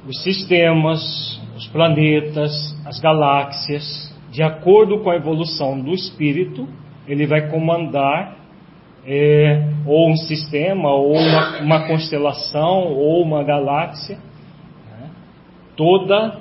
os sistemas, os planetas, as galáxias, de acordo com a evolução do espírito, ele vai comandar ou um sistema, ou uma constelação, ou uma galáxia, né? Todo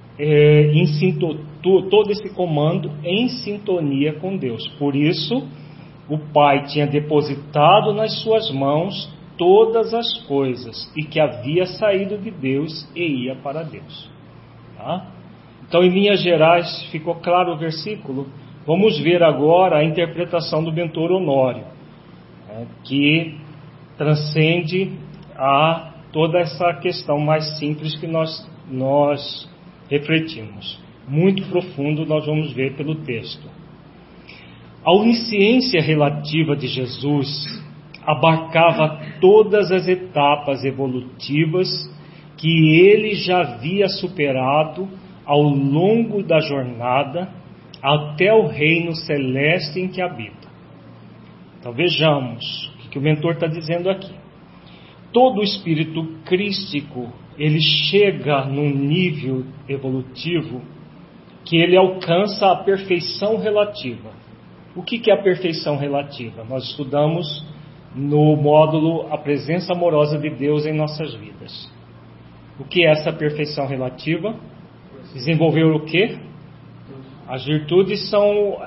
esse comando em sintonia com Deus. Por isso, o Pai tinha depositado nas suas mãos todas as coisas, e que havia saído de Deus e ia para Deus. Tá? Então, em linhas gerais, ficou claro o versículo? Vamos ver agora a interpretação do Mentor Honório, que transcende a toda essa questão mais simples que nós refletimos. Muito profundo nós vamos ver pelo texto. A onisciência relativa de Jesus abarcava todas as etapas evolutivas que ele já havia superado ao longo da jornada até o reino celeste em que habita. Então vejamos o que o mentor está dizendo aqui. Todo o espírito crístico, ele chega num nível evolutivo que ele alcança a perfeição relativa. O que é a perfeição relativa? Nós estudamos no módulo A Presença Amorosa de Deus em Nossas Vidas. O que é essa perfeição relativa? Desenvolver o quê? As virtudes são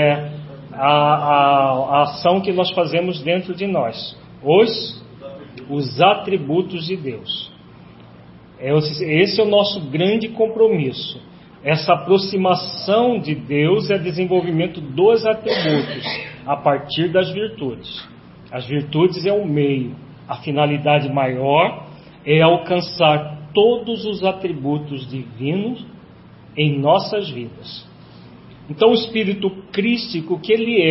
a ação que nós fazemos dentro de nós. Os atributos de Deus. Esse é o nosso grande compromisso. Essa aproximação de Deus é desenvolvimento dos atributos a partir das virtudes. As virtudes é o meio. A finalidade maior é alcançar todos os atributos divinos em nossas vidas. Então, o espírito crístico, que ele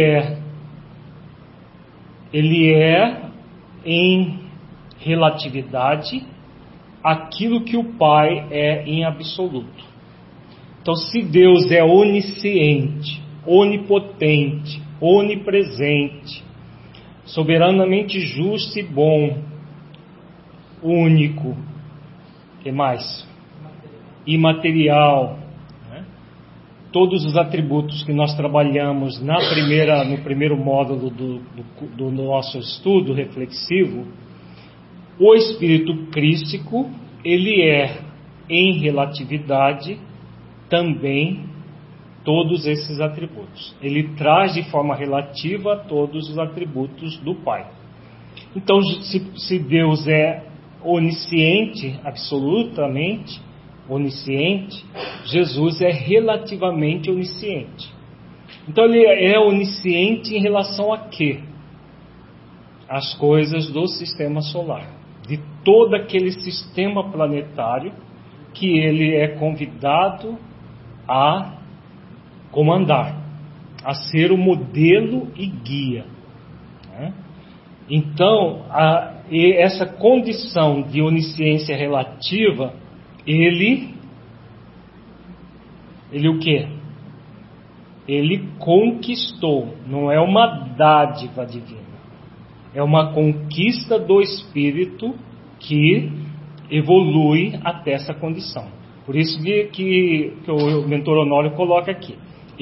é em relatividade aquilo que o Pai é em absoluto. Então, se Deus é onisciente, onipotente, onipresente, soberanamente justo e bom, único, que mais? Imaterial, né? Todos os atributos que nós trabalhamos no primeiro módulo do nosso estudo reflexivo, o espírito crístico, ele é em relatividade também todos esses atributos. Ele traz de forma relativa todos os atributos do Pai. Então, se Deus é onisciente, absolutamente onisciente, Jesus é relativamente onisciente. Então, ele é onisciente em relação a quê? As coisas do sistema solar, de todo aquele sistema planetário que ele é convidado a comandar, a ser o modelo e guia, né? Então, essa condição de onisciência relativa, ele o quê? Ele conquistou, não é uma dádiva divina, é uma conquista do Espírito que evolui até essa condição. Por isso que o mentor Honório coloca aqui.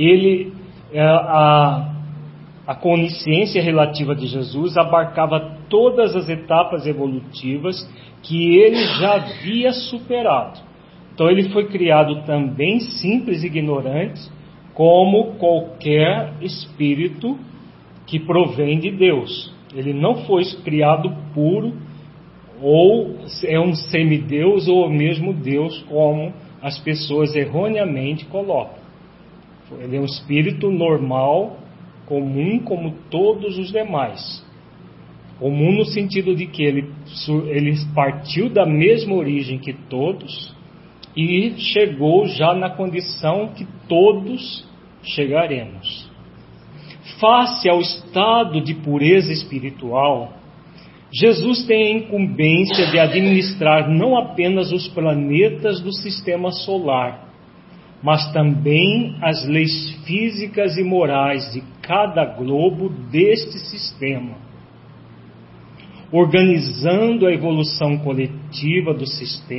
A onisciência relativa de Jesus abarcava todas as etapas evolutivas que ele já havia superado. Então ele foi criado também simples e ignorante, como qualquer espírito que provém de Deus. Ele não foi criado puro, ou é um semideus, ou mesmo Deus, como as pessoas erroneamente colocam. Ele é um espírito normal, comum, como todos os demais. Comum no sentido de que ele partiu da mesma origem que todos e chegou já na condição que todos chegaremos. Face ao estado de pureza espiritual, Jesus tem a incumbência de administrar não apenas os planetas do sistema solar, mas também as leis físicas e morais de cada globo deste sistema, organizando a evolução coletiva do sistema